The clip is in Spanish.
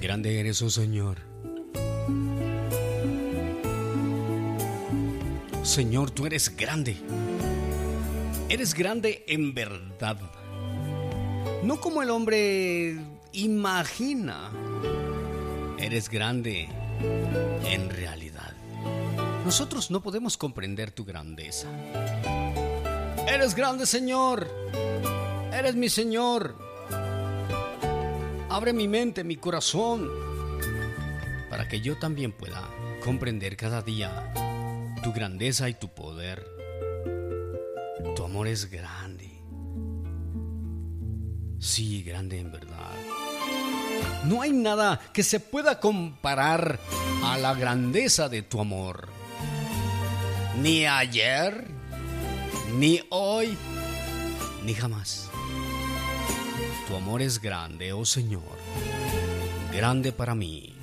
Grande eres, oh Señor. Señor, tú eres grande. Eres grande en verdad. No como el hombre imagina. Eres grande en realidad. Nosotros no podemos comprender tu grandeza. Eres grande, Señor. Eres mi Señor. Abre mi mente, mi corazón, para que yo también pueda comprender cada día tu grandeza y tu poder. Tu amor es grande. Sí, grande en verdad. No hay nada que se pueda comparar a la grandeza de tu amor. Ni ayer, ni hoy, ni jamás. Tu amor es grande, oh Señor. Grande para mí.